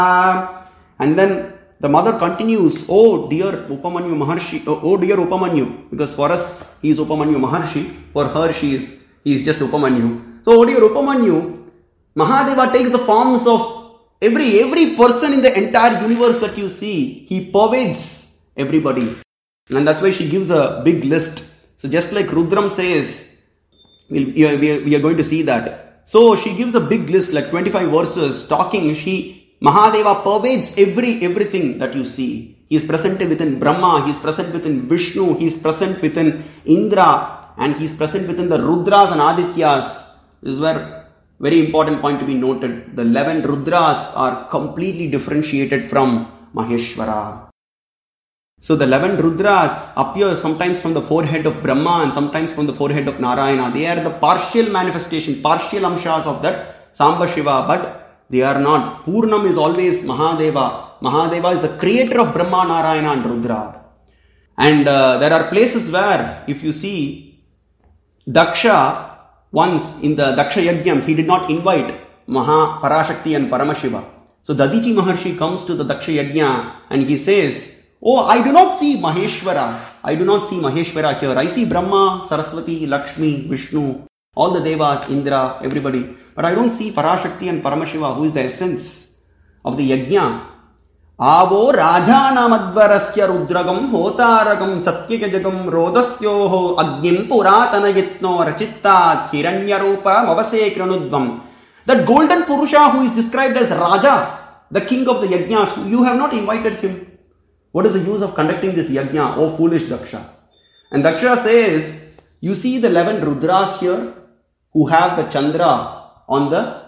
And then the mother continues, oh dear Upamanyu Maharshi, oh dear Upamanyu, because for us he is Upamanyu Maharshi, for her he is just Upamanyu. So oh dear Upamanyu, Mahadeva takes the forms of every person in the entire universe that you see. He pervades everybody. And that's why she gives a big list. So just like Rudram says, we are going to see that. So she gives a big list, like 25 verses, talking. Mahadeva pervades everything that you see. He is present within Brahma, he is present within Vishnu, he is present within Indra, and he is present within the Rudras and Adityas. This is where very important point to be noted. The 11 Rudras are completely differentiated from Maheshwara. So the 11 Rudras appear sometimes from the forehead of Brahma and sometimes from the forehead of Narayana. They are the partial manifestation, partial amshas of that Samba Shiva, but they are not. Purnam is always Mahadeva. Mahadeva is the creator of Brahma, Narayana and Rudra. And there are places where, if you see, Daksha, once in the Daksha Yajnam, he did not invite Parashakti and Paramashiva. So Dadichi Maharshi comes to the Daksha Yajna and he says, oh, I do not see Maheshwara. I do not see Maheshwara here. I see Brahma, Saraswati, Lakshmi, Vishnu, all the Devas, Indra, everybody. But I don't see Parashakti and Paramashiva, who is the essence of the Yajna. Avo Rajanamadvarasya Rudragam Hotaragam Satyakajagam Rodasyoho Agnim Puratana Yitno Rachitta Hiranyarupa Mavase Kranudvam. That golden Purusha who is described as Raja, the king of the Yajnas, you have not invited him. What is the use of conducting this Yajna, O foolish Daksha? And Daksha says, you see the 11 Rudras here who have the Chandra on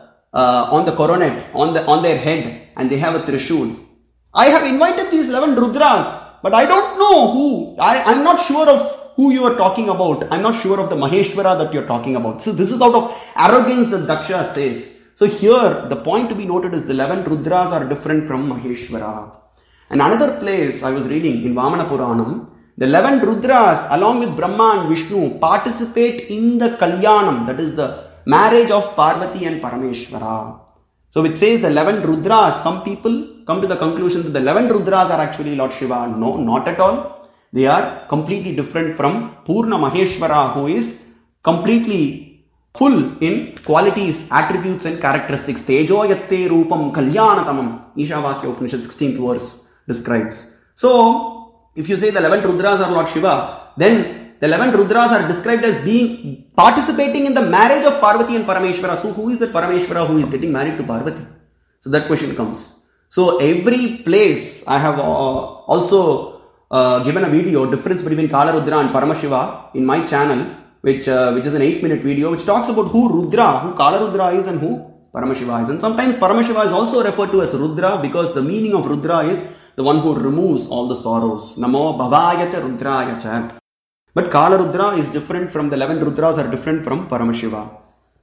the coronet, on their head, and they have a Trishul. I have invited these 11 Rudras, but I don't know who. I'm not sure of who you are talking about. I'm not sure of the Maheshwara that you're talking about. So this is out of arrogance that Daksha says. So here, the point to be noted is the 11 Rudras are different from Maheshwara. And another place I was reading in Vamana Puranam, the 11 Rudras along with Brahma and Vishnu participate in the Kalyanam, that is the marriage of Parvati and Parameshwara. So it says the 11 Rudras, some people come to the conclusion that the 11 Rudras are actually Lord Shiva. No, not at all. They are completely different from Purna Maheshwara, who is completely full in qualities, attributes and characteristics. Tejo yatte rupam kalyanatamam. Ishavasya Upanishad 16th verse describes. So, if you say the 11 Rudras are Lord Shiva, then the 11 Rudras are described as being participating in the marriage of Parvati and Parameshwara. So, who is the Parameshwara who is getting married to Parvati? So, that question comes. So, every place I have also given a video, difference between Kala Rudra and Paramashiva in my channel, which is an 8-minute video, which talks about who Rudra, who Kala Rudra is and who Paramashiva is. And sometimes Paramashiva is also referred to as Rudra because the meaning of Rudra is the one who removes all the sorrows. Namo Bhavaya cha Rudraya cha. But Kala Rudra is different from the 11 Rudras are different from Paramashiva.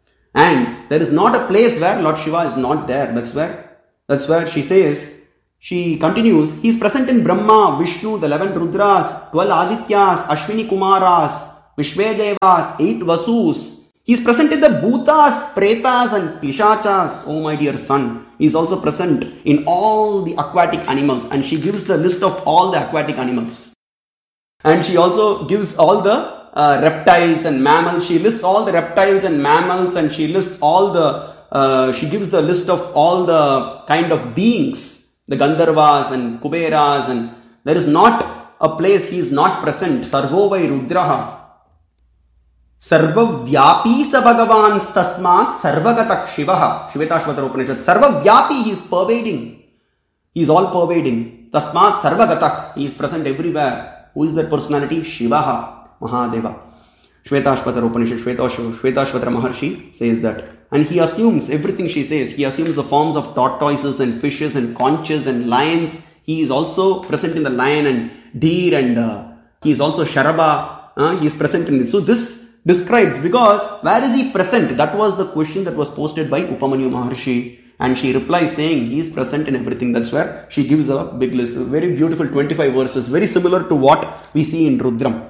And there is not a place where Lord Shiva is not there. That's where she says, she continues, he is present in Brahma, Vishnu, the 11 Rudras, 12 Adityas, Ashwini Kumaras, Vishvedevas, 8 Vasus. He is present in the Bhutas, Pretas and Pishachas. Oh my dear son. He is also present in all the aquatic animals. And she gives the list of all the aquatic animals. And she also gives all the reptiles and mammals. She lists all the reptiles and mammals and she lists all the, she gives the list of all the kind of beings. The Gandharvas and Kuberas, and there is not a place he is not present. Sarvo vai Rudraha. Sarva Vyapi sa Bhagavan Tasmat Sarvagatak Shivaha. Shvetashvatara Upanishad. Sarva Vyapi, he is pervading. He is all pervading. Tasmat Sarvagatak, he is present everywhere. Who is that personality? Shivaha, Mahadeva. Shvetashvatara Upanishad, Shvetashvatara Maharshi says that. And he assumes everything she says. He assumes the forms of tortoises and fishes and conches and lions. He is also present in the lion and deer and he is also Sharaba. He is present in this. So this describes, because where is he present? That was the question that was posted by Upamanyu Maharshi. And she replies saying he is present in everything. That's where she gives a big list. Very beautiful 25 verses. Very similar to what we see in Rudram.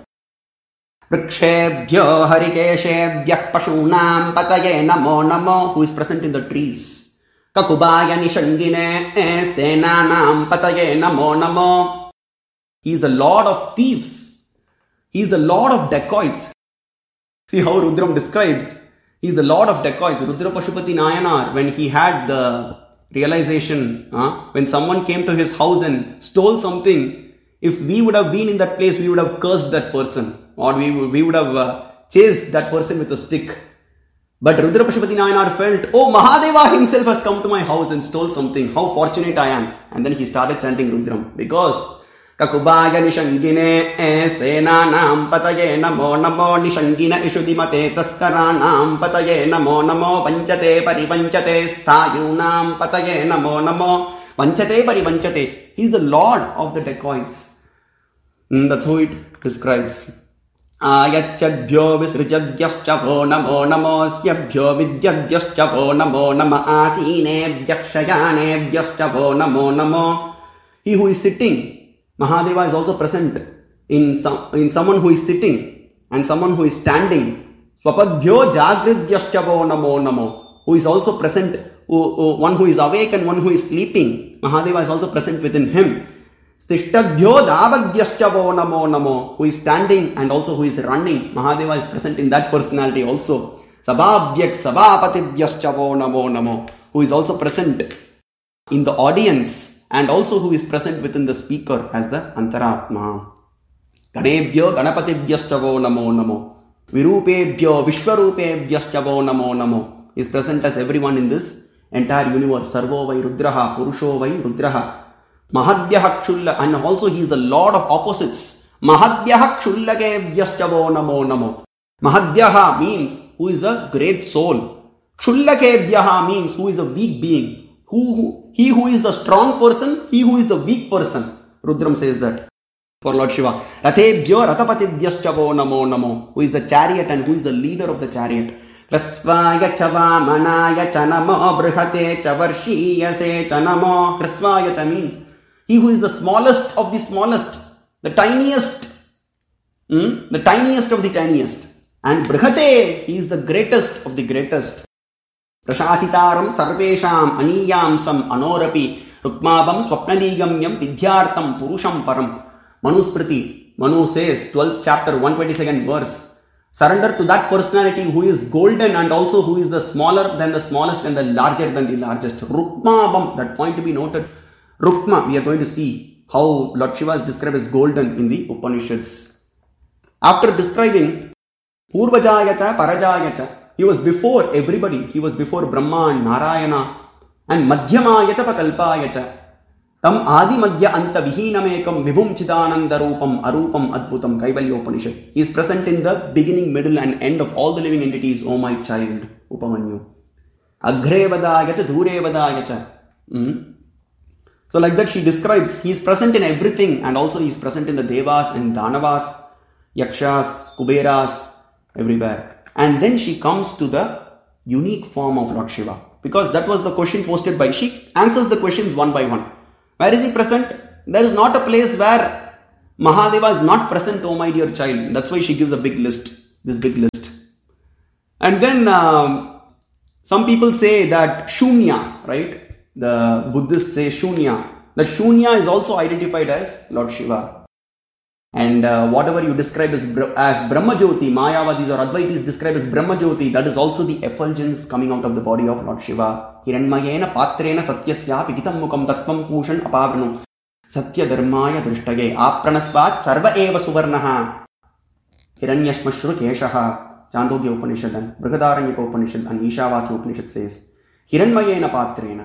Vrikshebhyo harikeshebhyah pashunam pataye namo namo, who is present in the trees. Kakubaya nishangine stenanam pataye namo namo. He is the lord of thieves. He is the lord of dacoits. See how Rudram describes. He is the lord of dacoits. Rudra Pashupati Nayanar, when he had the realization, when someone came to his house and stole something, if we would have been in that place, we would have cursed that person, or we would have chased that person with a stick. But Rudra Pashupati Nayanar felt, oh, Mahadeva himself has come to my house and stole something. How fortunate I am. And then he started chanting Rudram. Because Kakubaya nishangine stenanam pataye namo namo nishangina ishudimate taskaranam pataye namo namo panchate paripanchate sthayunam pataye namo namo panchate paripanchate. He is the lord of the dacoits. That's how it describes. Ayachadbhyo visrijadhyascha vo namo namosyabhyo vidyadyascha vo namo nama asinebhyakshayanebhyascha vo namo namo. He who is sitting, Mahadeva is also present in someone who is sitting and someone who is standing. Swapadbhyo jagridyascha vo namo namo. Who is also present, one who is awake and one who is sleeping. Mahadeva is also present within him. Tishtadbhyo davadyascha vo namo namo. Who is standing and also who is running. Mahadeva is present in that personality also. Sabhabhyak sabhapatibhyascha vo namo namo. Who is also present in the audience and also who is present within the speaker as the Antaratma. Ganebhyo ganapatibhyascha vo namo namo. Virupebhyo vishwarupebhyascha vo namo namo. Is present as everyone in this entire universe. Sarvo vai rudraha, purusho vai rudraha. Mahadhyah Kshulla, and also he is the lord of opposites. Mahadhyah Kshullakebhyascha vo namo namo. Mahadhyah means who is a great soul. Kshullakebhyah means who is a weak being. He who is the strong person, he who is the weak person. Rudram says that for Lord Shiva. Rathebhyo ratapatibhyascha vo namo namo. Who is the chariot and who is the leader of the chariot. Hrasvaya cha vamanaya cha namo brihate cha varshiyase cha namo. Hrasvaya cha means he who is the smallest of the smallest, the tiniest of the tiniest. And brihate, he is the greatest of the greatest. Prashasitaram sarvesham aniyamsam anorapi rukmabam swapnadigamyam vidyartam purusham param. Manusmriti, Manu says, 12th chapter, 122nd verse. Surrender to that personality who is golden and also who is the smaller than the smallest and the larger than the largest. Rukmabam, that point to be noted. Rukma, we are going to see how Lord Shiva is described as golden in the Upanishads. After describing Purvajayacha, Parajayacha, he was before everybody. He was before Brahma and Narayana and Madhyamayacha Pakalpayacha. Tam Adi Madhya Anta Vihinamekam Vibhum Chidananda Rupam Arupam Adbhutam Kaivalya Upanishad. He is present in the beginning, middle and end of all the living entities, O my child, Upamanyu. Agre Vadayacha, Dhure Vadayacha. So like that she describes, he is present in everything and also he is present in the Devas and Danavas, Yakshas, Kuberas, everywhere. And then she comes to the unique form of Lord Shiva. Because that was the question posted by, she answers the questions one by one. Where is he present? There is not a place where Mahadeva is not present, oh my dear child. That's why she gives a big list, this big list. And then some people say that Shunya, right? The Buddhists say Shunya. That Shunya is also identified as Lord Shiva. And whatever you describe as Brahmajyoti, Mayavadis or Advaitis describe as Brahmajyoti, that is also the effulgence coming out of the body of Lord Shiva. Hiranmayena patrena satyasya pikitam mukam tattvam pushan apavranu satya dharmaya drishtage apranasvat sarva eva suvarnaha hiranyashmashru keshaha. Chandogya Upanishad and Brihadaranyaka Upanishad and Ishavasya Upanishad says Hiranmayena patrena.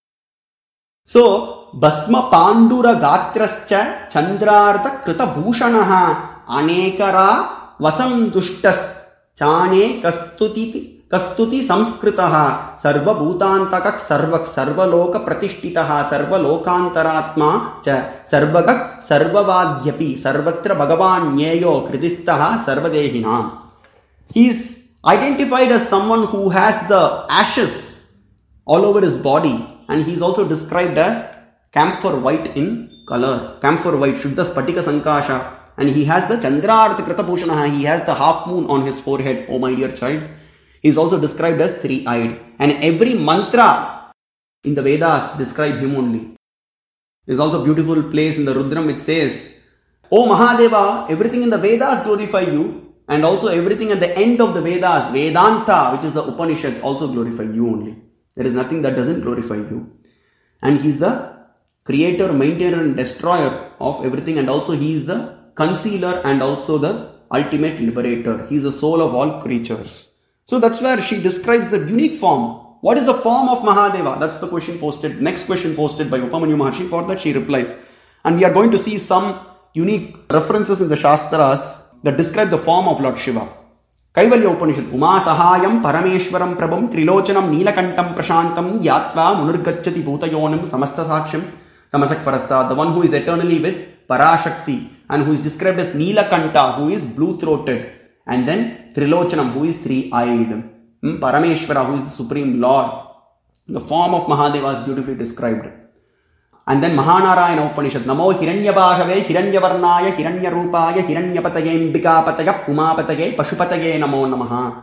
So, Basma Pandura Gatrascha Chandrartha Krita Bhushanaha Anekara Vasam Dushtas Chane Kastuti Samskritaha Sarva Bhutantakak Sarvak Sarvaloka Pratishtitaha Sarva Lokantaratma Cha Sarvakak Sarvavadhyapi Sarvatra Bhagavan Nyeyo Kritistaha Sarvadehinam. He is identified as someone who has the ashes all over his body. And he is also described as camphor white in color. Camphor white, Shuddha Spatika Sankasha. And he has the Chandrartha Krita Bhushanaha. He has the half moon on his forehead, oh my dear child. He is also described as three-eyed. And every mantra in the Vedas describe him only. There's also a beautiful place in the Rudram which says, O Mahadeva, everything in the Vedas glorify you, and also everything at the end of the Vedas, Vedanta, which is the Upanishads, also glorify you only. There is nothing that doesn't glorify you. And he is the creator, maintainer and destroyer of everything, and also he is the concealer and also the ultimate liberator. He is the soul of all creatures. So that's where she describes the unique form. What is the form of Mahadeva? That's the question posted, next question posted by Upamanyu Maharshi. For that she replies. And we are going to see some unique references in the Shastras that describe the form of Lord Shiva. Kaivalya Upanishad. Uma Sahayam Parameshwaram Prabham Trilochanam Neelakantam Prashantam Gyatva Munurgacchati Bhutayonim Samasta Saksham Tamasak Parastha. The one who is eternally with Parashakti and who is described as Neelakanta, who is blue-throated. And then Trilochanam, who is three-eyed. Parameshwara, who is the Supreme Lord. The form of Mahadeva is beautifully described. And then Mahanarayana Upanishad. Namo Hiranyabhagave, Hiranyavarnaya, Hiranyarupaya, Hiranyapataye, Mbikapataya, Umapataye, Pashupataye Namo Namaha.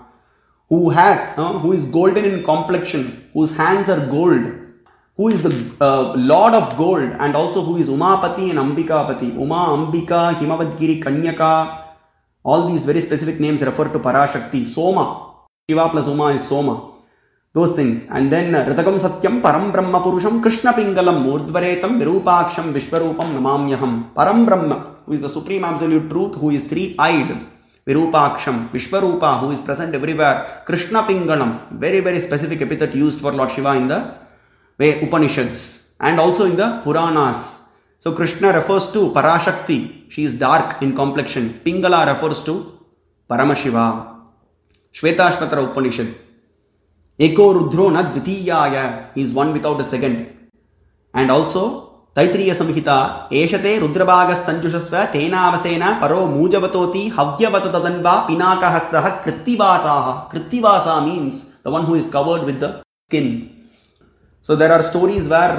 Who is golden in complexion, whose hands are gold, who is the Lord of gold, and also who is Umapati and Ambikapati. Uma, Ambika, Himavadgiri, Kanyaka. All these very specific names refer to Parashakti. Soma. Shiva plus Uma is Soma. Those things. And then Ritakam Satyam Param Brahma Purusham Krishna Pingalam Murdvaretam Virupaksham Vishwarupam Namamyaham. Param Brahma, who is the Supreme Absolute Truth, who is three-eyed. Virupaksham, Vishwarupa, who is present everywhere. Krishna Pingalam, very very specific epithet used for Lord Shiva in the Upanishads and also in the Puranas. So Krishna refers to Parashakti. She is dark in complexion. Pingala refers to Paramashiva. Shvetashvatara Upanishad. Eko Rudro na Dvitiyaya. He is one without a second. And also Taitriya Samhita. Eshate Rudrabhagas Tanjushasva Tenavasena Paro Mujavatoti Havyavatadanva Pinaka Hastaha Krittivasaha. Krittivasa means the one who is covered with the skin. So there are stories where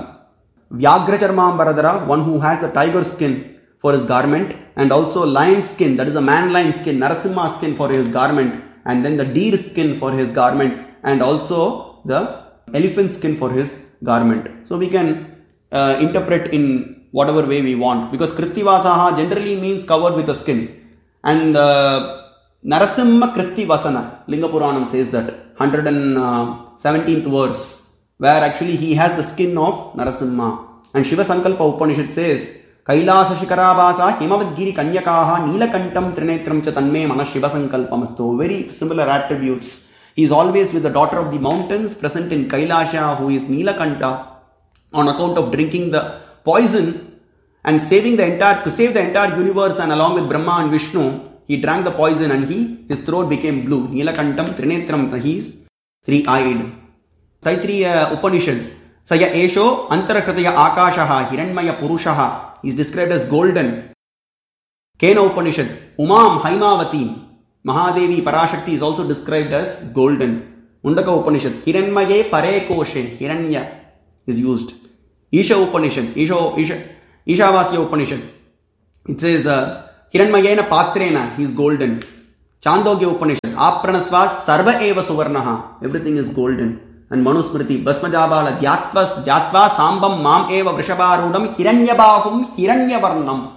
Vyagracharmambaradara, one who has the tiger skin for his garment, and also lion skin, that is a man lion skin, Narasimha skin for his garment, and then the deer skin for his garment, and also the elephant skin for his garment. So we can interpret in whatever way we want, because Krittivasaha generally means covered with a skin. And Narasimha Krittivasana, Linga Puranam says that, 117th verse, where actually he has the skin of Narasimha. And Shiva Sankalpa Upanishad says, Kailasa Shikarabhasa Himavadgiri Kanyakaha Neelakantam Trinetram Chatanme Mana Shiva Sankalpamasto. Very similar attributes. He is always with the daughter of the mountains, present in Kailasha, who is Neelakanta, on account of drinking the poison and to save the entire universe, and along with Brahma and Vishnu, he drank the poison and his throat became blue. Neelakantam Trinetram, he is three-eyed. Taitriya Upanishad. Saya Esho Antarakrataya Akashaha Hiranmaya Purushaha. He is described as golden. Kena Upanishad. Umam Haimavati. Mahadevi Parashakti is also described as golden. Mundaka Upanishad. Hiranmaye Parekoshe. Hiranya is used. Isha Upanishad. Ishavasya Upanishad. It says Hiranmayena Patrena. He is golden. Chandogya Upanishad. Apranasvat Sarva Eva Suvarnaha. Everything is golden. And Manusmriti, Basmajabala, Dyatva, Sambam, Mam Eva, Vrishabharudam, Hiranyabahum, Hiranyavarnam.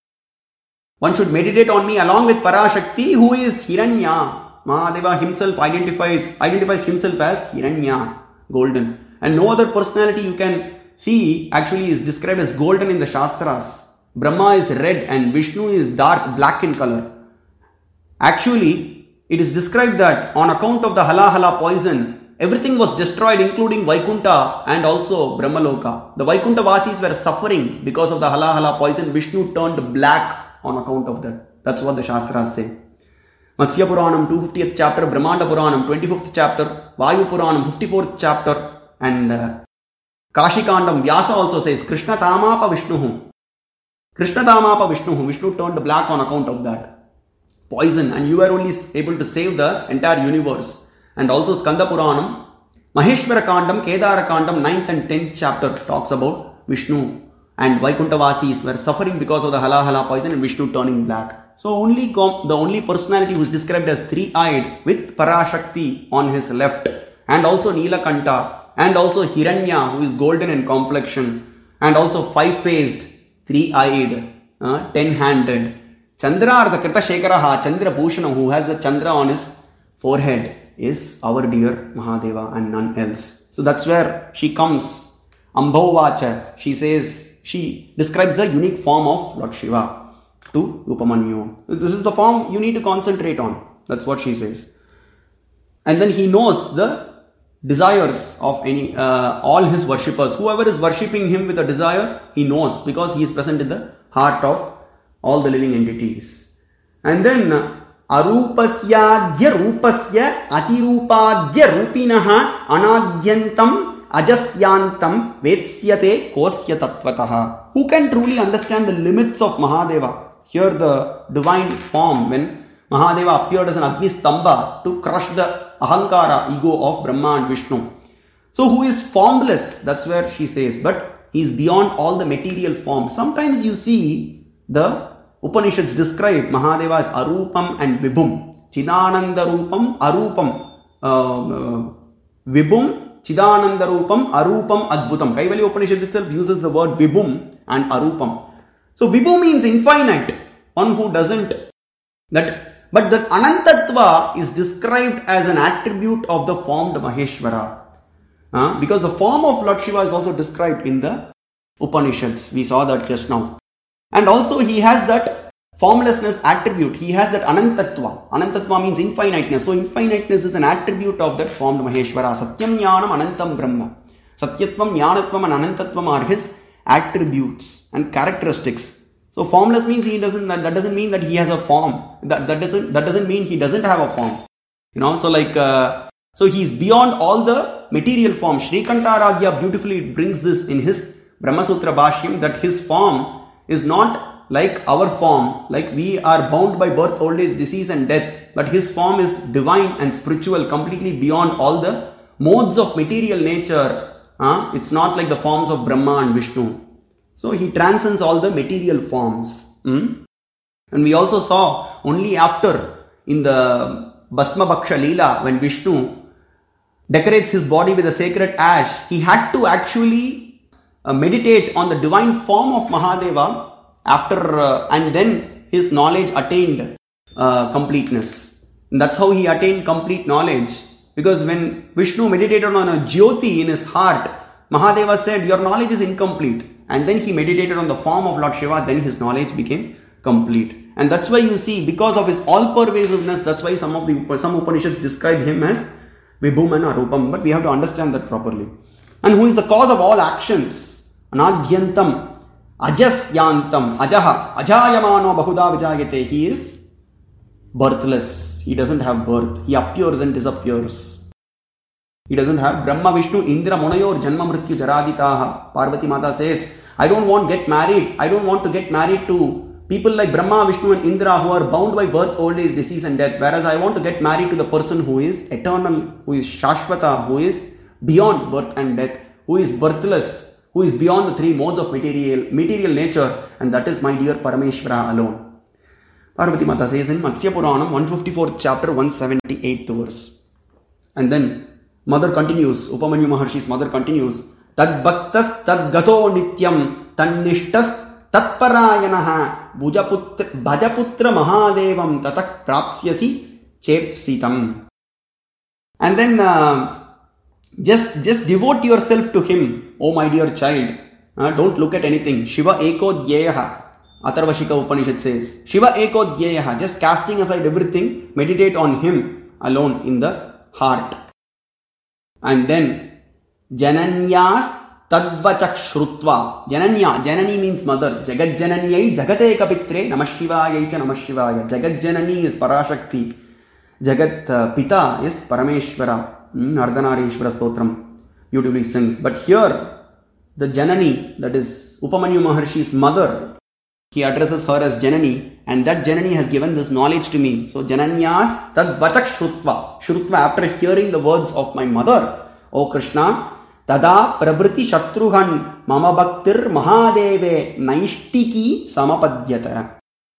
One should meditate on me along with Parashakti, who is Hiranya. Mahadeva himself identifies himself as Hiranya, golden. And no other personality you can see actually is described as golden in the Shastras. Brahma is red and Vishnu is dark black in color. Actually, it is described that on account of the Halahala poison, everything was destroyed, including Vaikunta and also Brahmaloka. The Vaikunta Vasis were suffering because of the Halahala poison. Vishnu turned black on account of that. That's what the Shastras say. Matsya Puranam, 250th chapter, Brahmanda Puranam, 25th chapter, Vayu Puranam, 54th chapter, and Kashi Kandam, Vyasa also says, Krishna Tamapa Vishnuhu. Krishna Tamapa Vishnuhu. Vishnu turned black on account of that poison, and you were only able to save the entire universe. And also Skanda Puranam, Maheshwara Kandam, Kedara Kandam, 9th and 10th chapter talks about Vishnu and Vaikuntavasis were suffering because of the Halahala poison and Vishnu turning black. So the only personality who is described as three-eyed with Parashakti on his left, and also Neelakanta and also Hiranya, who is golden in complexion, and also five-faced, three-eyed, ten-handed. Chandrartha Krita Shekaraha, Chandra Bhushanam, who has the Chandra on his forehead, is our dear Mahadeva and none else. So that's where she comes. Ambhovacha, she says, she describes the unique form of Lord Shiva to Upamanyu. This is the form you need to concentrate on. That's what she says. And then he knows the desires of all his worshippers. Whoever is worshipping him with a desire, he knows, because he is present in the heart of all the living entities. And then Arupasyadhya Rupasya Atirupadhya Rupinaha Anadyantam Ajasyantam Vetsyate Kosya Tatvataha. Who can truly understand the limits of Mahadeva? Here the divine form, when Mahadeva appeared as an Agni Stamba to crush the Ahankara, ego of Brahma and Vishnu. So who is formless? That's where she says, but he is beyond all the material form. Sometimes you see the Upanishads describe Mahadeva as Arupam and Vibhum. Chidananda Rupam, Arupam, Vibhum, Chidananda Rupam, Arupam, Adbhutam. Kaivalya Upanishad itself uses the word Vibhum and Arupam. So Vibhu means infinite, one who doesn't, but that Anantatva is described as an attribute of the formed Maheshwara. Because the form of Lord Shiva is also described in the Upanishads. We saw that just now. And also he has that formlessness attribute. He has that Anantatva. Anantatva means infiniteness. So infiniteness is an attribute of that formed Maheshwara. Satyam Jnanam Anantam Brahma. Satyatvam, Jnanatvam and Anantatvam are his attributes and characteristics. So formless means that doesn't mean that he has a form. That doesn't mean he doesn't have a form. So he's beyond all the material form. Srikantaragya beautifully brings this in his Brahmasutra Bhashyam, that his form is not like our form, like we are bound by birth, old age, disease and death, but his form is divine and spiritual, completely beyond all the modes of material nature. It's not like the forms of Brahma and Vishnu. So he transcends all the material forms. And we also saw only after in the Bhasma Bhaksha Leela, when Vishnu decorates his body with a sacred ash, he had to actually meditate on the divine form of Mahadeva and then his knowledge attained completeness. And that's how he attained complete knowledge. Because when Vishnu meditated on a Jyoti in his heart, Mahadeva said, your knowledge is incomplete. And then he meditated on the form of Lord Shiva, then his knowledge became complete. And that's why you see, because of his all-pervasiveness, that's why some Upanishads describe him as Vibhum and Arupam. But we have to understand that properly. And who is the cause of all actions? Anadhyantam, Ajasyantam, Ajaha, Ajayamano Bahuda Vijayate. He is birthless. He doesn't have birth. He appears and disappears. He doesn't have Brahma, Vishnu, Indra, Munayor, Janma, Mrityu, Jaraditaha. Parvati Mata says, I don't want to get married. I don't want to get married to people like Brahma, Vishnu and Indra who are bound by birth, old age, disease and death. Whereas I want to get married to the person who is eternal, who is Shashvata, who is beyond birth and death, who is birthless, who is beyond the three modes of material nature. And that is my dear Parameshvara alone. Parvati Mata says in Matsya Puranam, 154th chapter, 178th verse. And then Mother continues, Upamanyu Maharshi's mother continues, Tad Bhaktas Tad Gato Nityam Tannishtas Tatparayanaha Bhajaputra Mahadevam Tatak Prapsyasi Chepsitam. And then just devote yourself to him, oh my dear child. Don't look at anything. Shiva Eko Dhyeyaha. Atharvashika Upanishad says, Shiva Eko Dhyeyaha. Just casting aside everything, meditate on him alone in the heart. And then Jananyas Tadvachak Shrutva. Janani means mother. Jagat Jananyai Jagate Kapitre Namashivayai cha Namashivaya. Jagat Janani is Parashakti. Jagat Pita is Parameshvara. Ardhanarishvara Stotram beautifully sings. But here the Janani, that is Upamanyu Maharshi's mother, he addresses her as Janani, and that Janani has given this knowledge to me. So Jananyas Tadvachak Shrutva. Shrutva, after hearing the words of my mother, O Krishna, Tada Prabriti Shatruhan Mama Bhaktir Mahadeve Naishtiki Samapadyata.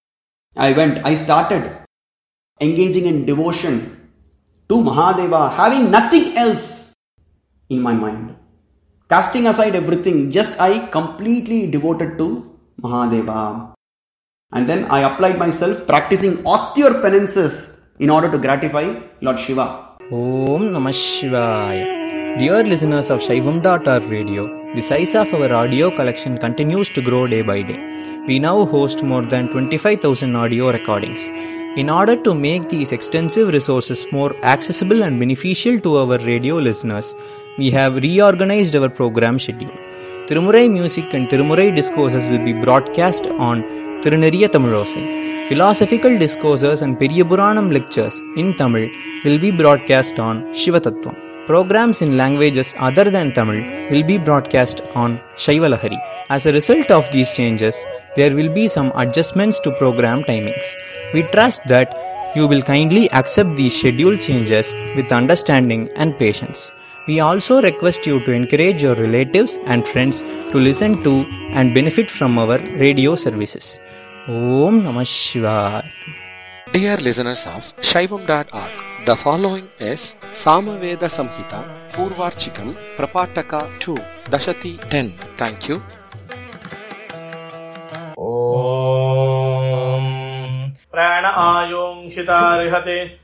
I started engaging in devotion to Mahadeva, having nothing else in my mind. Casting aside everything, just I completely devoted to Mahadeva. And then I applied myself practicing austere penances in order to gratify Lord Shiva. Om Namah Shivaya. Dear listeners of Shaivam.org radio, the size of our audio collection continues to grow day by day. We now host more than 25,000 audio recordings. In order to make these extensive resources more accessible and beneficial to our radio listeners, we have reorganized our program schedule. Tirumurai music and Tirumurai discourses will be broadcast on Tiruneriya Tamilosai. Philosophical discourses and Periyapuranam lectures in Tamil will be broadcast on Shivatattvam. Programs in languages other than Tamil will be broadcast on Shaivalahari. As a result of these changes, there will be some adjustments to program timings. We trust that you will kindly accept these schedule changes with understanding and patience. We also request you to encourage your relatives and friends to listen to and benefit from our radio services. Om Namah Shivaya. Dear listeners of Shaivam.org, the following is Samaveda Samhita Purvarchikam Prapataka 2 Dashati 10. Thank you. Om Prana Ayong Shitarihate